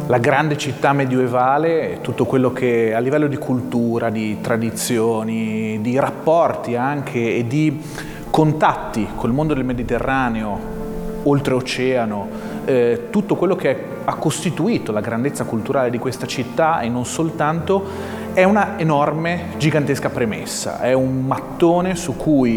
la grande città medievale, tutto quello che a livello di cultura, di tradizioni, di rapporti anche e di contatti col mondo del Mediterraneo, oltreoceano, tutto quello che ha costituito la grandezza culturale di questa città e non soltanto, è una enorme, gigantesca premessa, è un mattone su cui